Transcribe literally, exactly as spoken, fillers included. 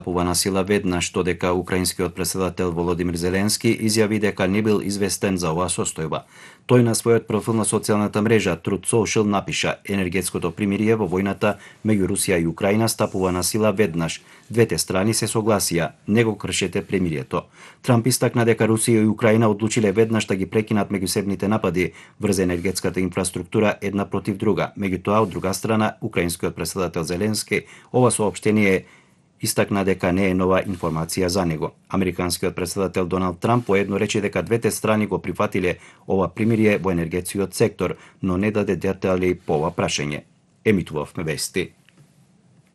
Стапува на сила веднаш додека украинскиот претседател Володимир Зеленски изјави дека не бил известен за оваа состојба. Тој на својот профил на социјалната мрежа Truth Social напиша: енергетското примирие во војната меѓу Русија и Украина стапува на сила веднаш. Двете страни се согласија, не го кршете примирието. Трамп истакна дека Русија и Украина одлучиле веднаш да ги прекинат меѓусебните напади врз енергетската инфраструктура една против друга. Меѓутоа, од друга страна, украинскиот претседател Зеленски ова соопштение истакна дека не е нова информација за него. Американскиот претседател Доналд Трамп поедно рече дека двете страни го прифатиле ова примирие во енергетскиот сектор, но не даде детали по ова прашање. Емитувавме вести.